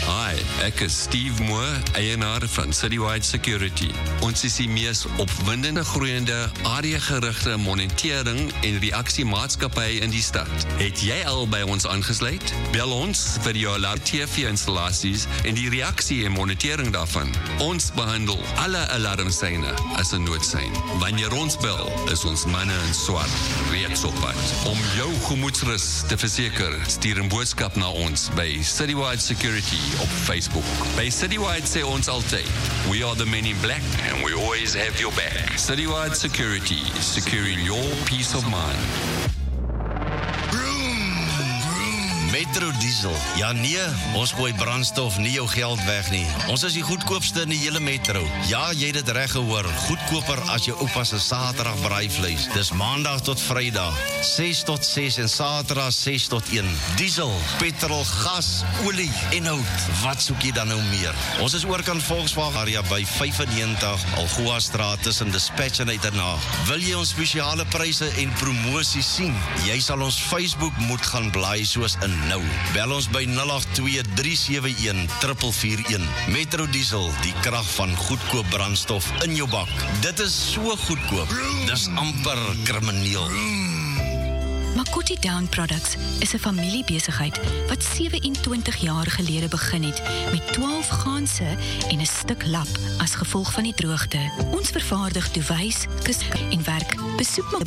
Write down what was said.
Hi, ek is Steve Moore, eienaar van Citywide Security. Ons is die mees opwindende groeiende area-gerigte monitering en reaksiemaatskappy in die stad. Het jy al by ons aangesluit? Bel ons vir jou TV-installasies en die reaksie en monitering daarvan. Ons behandel alle alarmsyne as 'n noodsein. Wanneer ons bel, is ons manne in swart reeds op pad. Om jou gemoedsrus te verseker, stuur 'n boodskap na ons by Citywide Security op Facebook. By Citywide sê ons altyd, we are the men in black and we always have your back. Citywide Security, securing your peace of mind. Metro Diesel. Ja nee, ons gooi brandstof nie jou geld weg nie. Ons is die goedkoopste in die hele metro. Ja, jy het dit reg gehoor. Goedkoper as jou oupa se Saterdag braaivleis. Dis maandag tot Vrydag, 6 tot 6 en Saterdag 6 tot 1. Diesel, petrol, gas, olie en hout. Wat soek jy dan nou meer? Ons is oorkant Volkswagen area by 95 Algoa Straat tussen Dispatch en Uiternaag. Wil jy ons spesiale pryse en promosies sien? Jy sal ons Facebook moet gaan blaai soos in nou. Bel ons by 082-371-441. Metro Diesel, die krag van goedkoop brandstof in jou bak. Dit is so goedkoop. Dis amper krimineel. Makoti Down Products is 'n familiebesigheid wat 27 jaar gelede begin het met 12 ganse en 'n stuk lap as gevolg van die droogte. Ons vervaardig duvets, kus en werk. Besoek